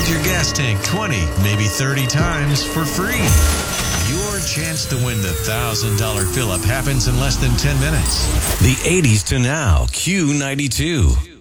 filled your gas tank 20, maybe 30 times for free. Your chance to win the $1,000 fill-up happens in less than 10 minutes. The 80s to now, Q92.